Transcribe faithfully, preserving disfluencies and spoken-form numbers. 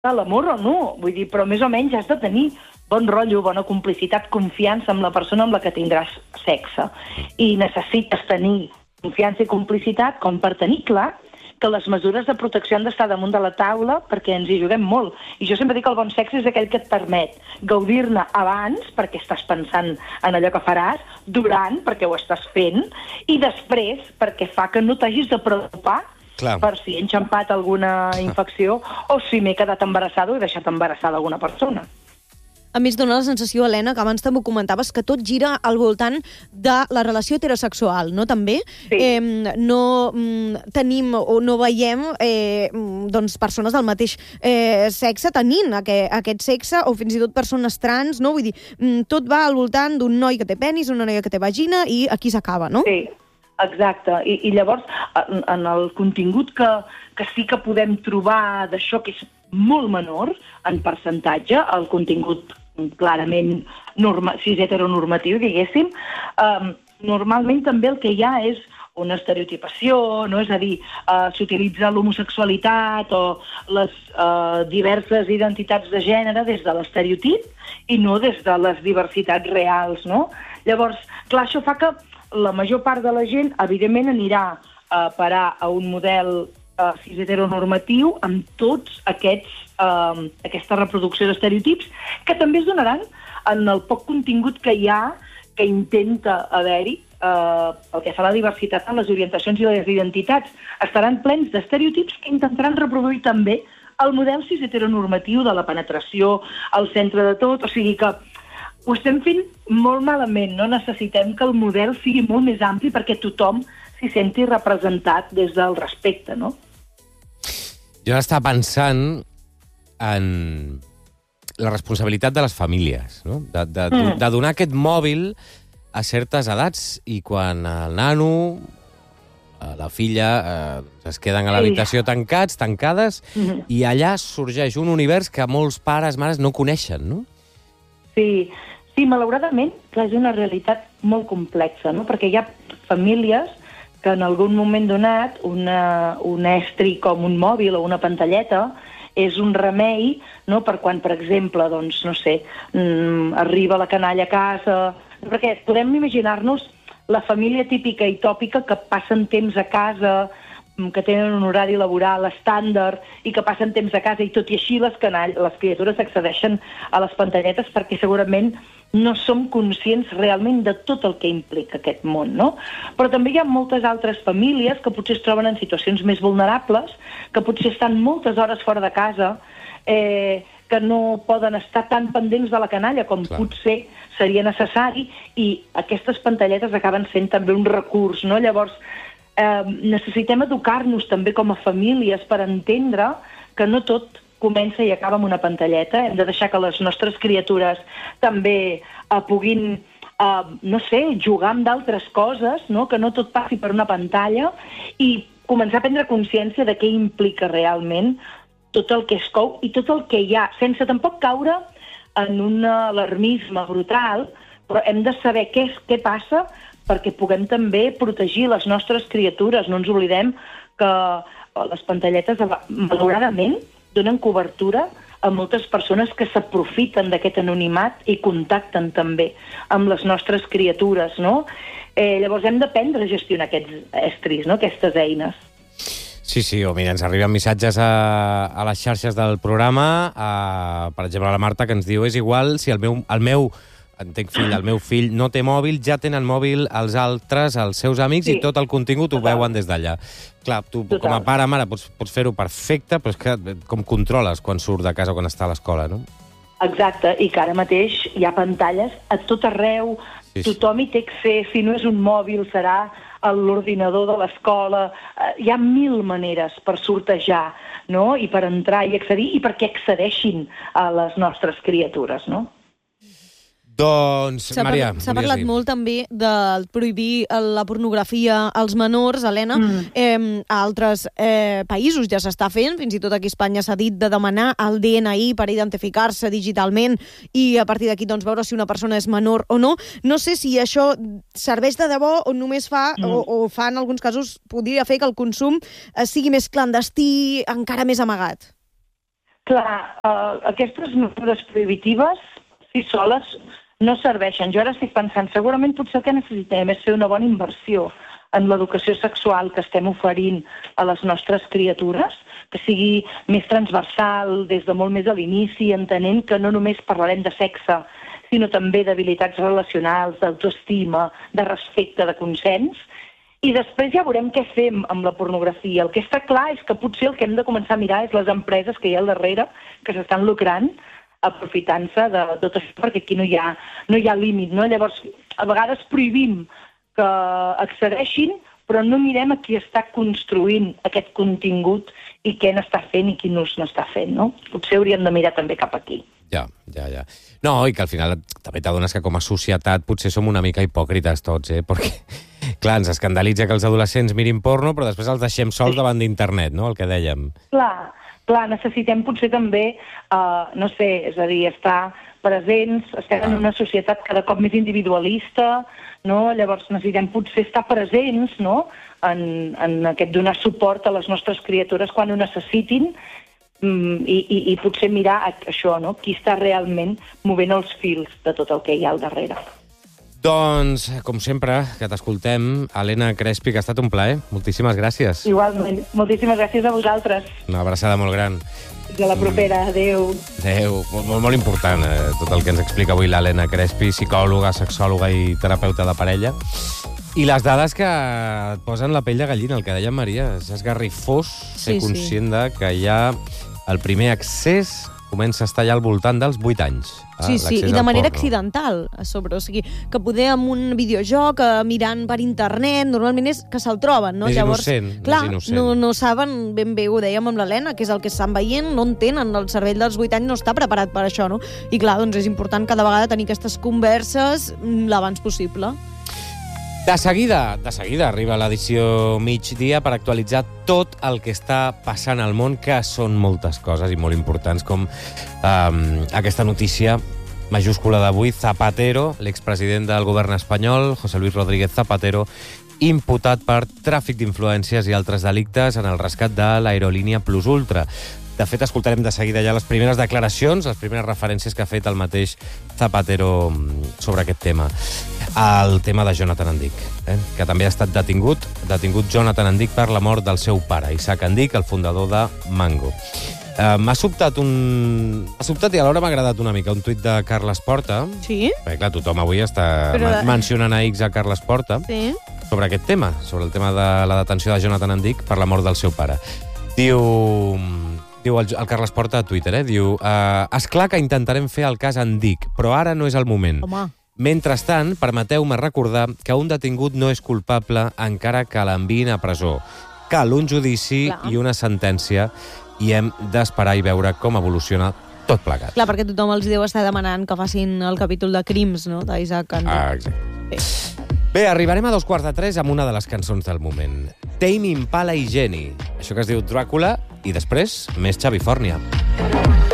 l'amor o no, vull dir, però més o menys has de tenir bon rotllo, bona complicitat, confiança amb la persona amb la que tindràs sexe. I necessites tenir confiança i complicitat com per tenir clar que les mesures de protecció han d'estar damunt de la taula perquè ens hi juguem molt. I jo sempre dic que el bon sexe és aquell que et permet gaudir-ne abans, perquè estàs pensant en allò que faràs, durant, perquè ho estàs fent, i després, perquè fa que no t'hagis de preocupar Clar. per si he enxampat alguna infecció o si m'he quedat embarassada o he deixat embarassada alguna persona. A més, dona la sensació, Helena, que abans també ho comentaves, que tot gira al voltant de la relació heterosexual, no? També Sí. eh, no mm, tenim o no veiem eh, doncs, persones del mateix eh, sexe tenint aqu aquest sexe, o fins i tot persones trans, no? Vull dir, mm, tot va al voltant d'un noi que té penis, una noia que té vagina, i aquí s'acaba, no? Sí, exacte. I, i llavors, en, en el contingut que, que sí que podem trobar d'això, que és molt menor en percentatge, el contingut clarament norma, cis heteronormatiu, diguéssim, um, normalment també el que hi ha és una estereotipació, no? És a dir, uh, s'utilitza l'homosexualitat o les uh, diverses identitats de gènere des de l'estereotip i no des de les diversitats reals, no? Llavors, clar, això fa que la major part de la gent, evidentment, anirà a parar a un model uh, cis heteronormatiu amb tots aquests, uh, aquesta reproducció d'estereotips que també es donaran en el poc contingut que hi ha, que intenta haver-hi, uh, el que fa la diversitat en les orientacions i les identitats. Estaran plens d'estereotips que intentaran reproduir també el model cis heteronormatiu de la penetració al centre de tot, o sigui que ho estem fent molt malament, no? Necessitem que el model sigui molt més ampli perquè tothom s'hi senti representat des del respecte, no? Jo estava pensant en la responsabilitat de les famílies, no? De, de, mm. de donar aquest mòbil a certes edats i quan el nano, la filla, eh, es queden a l'habitació tancats, tancades, mm-hmm. i allà sorgeix un univers que molts pares, mares no coneixen, no? Sí, sí, malauradament, clar, és una realitat molt complexa, no? Perquè hi ha famílies que en algun moment donat una, un estri com un mòbil o una pantalleta és un remei, no? Per quan, per exemple, doncs, no sé, mm, arriba la canalla a casa, perquè podem imaginar-nos la família típica i tòpica que passen temps a casa, que tenen un horari laboral estàndard i que passen temps a casa i tot i així les, canall, les criatures accedeixen a les pantalletes perquè segurament no som conscients realment de tot el que implica aquest món, no? Però també hi ha moltes altres famílies que potser es troben en situacions més vulnerables, que potser estan moltes hores fora de casa, eh, que no poden estar tan pendents de la canalla com Clar. potser seria necessari, i aquestes pantalletes acaben sent també un recurs, no? Llavors, eh, necessitem educar-nos també com a famílies per entendre que no tot comença i acaba amb una pantalleta. Hem de deixar que les nostres criatures també eh, puguin, eh, no sé, jugar amb d'altres coses, no? Que no tot passi per una pantalla, i començar a prendre consciència de què implica realment tot el que es cou i tot el que hi ha, sense tampoc caure en un alarmisme brutal, però hem de saber què, és, què passa perquè puguem també protegir les nostres criatures. No ens oblidem que les pantalletes, malauradament, donen cobertura a moltes persones que s'aprofiten d'aquest anonimat i contacten també amb les nostres criatures, no? Eh, llavors hem d'aprendre a gestionar aquests estris, no? Aquestes eines. Sí, sí, o mira, ens arriben missatges a, a les xarxes del programa, a, per exemple, a la Marta, que ens diu és igual si el meu, el meu entenc fill, el meu fill no té mòbil, ja tenen mòbil els altres, els seus amics, sí. I tot el contingut Total. Ho veuen des d'allà. Clar, tu Total. Com a pare, mare, pots, pots fer-ho perfecte, però és que com controles quan surt de casa o quan està a l'escola, no? Exacte, i que ara mateix hi ha pantalles a tot arreu, sí, sí. Tothom hi té accés, si no és un mòbil serà l'ordinador de l'escola, hi ha mil maneres per sortejar, no? I per entrar i accedir, i perquè accedeixin a les nostres criatures, no? Doncs, Maria... S'ha parlat dir. molt també de prohibir la pornografia als menors, Helena. Mm. Eh, a altres eh, països ja s'està fent, fins i tot aquí a Espanya s'ha dit de demanar el D N I per identificar-se digitalment i a partir d'aquí doncs, veure si una persona és menor o no. No sé si això serveix de debò o només fa, mm. o, o fa en alguns casos, podria fer que el consum sigui més clandestí, encara més amagat. Clar, uh, aquestes mesures prohibitives, si soles, no serveixen. Jo ara estic pensant, segurament potser el que necessitem és fer una bona inversió en l'educació sexual que estem oferint a les nostres criatures, que sigui més transversal des de molt més a l'inici, entenent que no només parlarem de sexe, sinó també d'habilitats relacionals, d'autoestima, de respecte, de consens. I després ja veurem què fem amb la pornografia. El que està clar és que potser el que hem de començar a mirar és les empreses que hi ha al darrere, que s'estan lucrant, aprofitant-se de tot això, perquè aquí no hi ha, no hi ha límit, no? Llavors, a vegades prohibim que accedeixin, però no mirem a qui està construint aquest contingut i què n'està fent i quin ús n'està fent, no? Potser hauríem de mirar també cap aquí. Ja, ja, ja. No, i que al final també t'adones que com a societat potser som una mica hipòcrites tots, eh? Perquè, clar, ens escandalitza que els adolescents mirin porno, però després els deixem sols davant d'internet, no?, el que dèiem. Clar, clar, necessitem potser també, uh, no sé, és a dir, estar presents, estem en una societat cada cop més individualista, no? Llavors necessitem potser estar presents, no?, en, en aquest donar suport a les nostres criatures quan ho necessitin, I, i, i potser mirar això, no? Qui està realment movent els fils de tot el que hi ha al darrere. Doncs, com sempre, que t'escoltem, Helena Crespi, que ha estat un plaer. Moltíssimes gràcies. Igualment. Moltíssimes gràcies a vosaltres. Una abraçada molt gran. Fins a la propera. Adéu. Adéu. Molt, molt, molt important, eh, tot el que ens explica avui l'Helena Crespi, psicòloga, sexòloga i terapeuta de parella. I les dades que et posen la pell de gallina, el que deia Maria. És esgarrifós ser Sí, conscient de que hi ha el primer accés comença a estar ja al voltant dels vuit anys. Sí, sí, i de manera accidental, a sobre. O sigui, que poder amb un videojoc, eh, mirant per internet, normalment és que se'l troben, no? Més Llavors, innocent, clar, més innocent. No, no saben ben bé, ho dèiem amb l'Helena, que és el que estan veient, no entenen, el cervell dels vuit anys no està preparat per això, no? I clar, doncs és important cada vegada tenir aquestes converses l'abans possible. De seguida, de seguida arriba l'edició migdia per actualitzar tot el que està passant al món, que són moltes coses i molt importants, com um, aquesta notícia majúscula d'avui. Zapatero, l'expresident del govern espanyol, José Luis Rodríguez Zapatero, imputat per tràfic d'influències i altres delictes en el rescat de l'aerolínia Plus Ultra. De fet, escoltarem de seguida ja les primeres declaracions, les primeres referències que ha fet el mateix Zapatero sobre aquest tema. El tema de Jonathan Endic, eh? que també ha estat detingut, detingut Jonathan Endic per la mort del seu pare, Isaac Endic, el fundador de Mango. Uh, m'ha sobtat un... M'ha sobtat i alhora m'ha agradat una mica un tuit de Carles Porta. Sí? Perquè, clar, tothom avui està Però... mencionant a X a Carles Porta Sí. sobre aquest tema, sobre el tema de la detenció de Jonathan Endic per la mort del seu pare. Diu... Diu el, el Carles Porta a Twitter, eh? Diu, uh, esclar que intentarem fer el cas Endic, però ara no és el moment. Home. Mentrestant, permeteu-me recordar que un detingut no és culpable encara que l'enviïn a presó. Cal un judici Clar. i una sentència i hem d'esperar i veure com evoluciona tot plegat. Clar, perquè tothom els deu estar demanant que facin el capítol de crims, no?, d'Isaac Endic. Ah, exacte. Sí. Bé, arribarem a dos quarts de tres amb una de les cançons del moment. Tame Impala i Jenny. Això que es diu Dràcula i després més Xavi Fòrnia.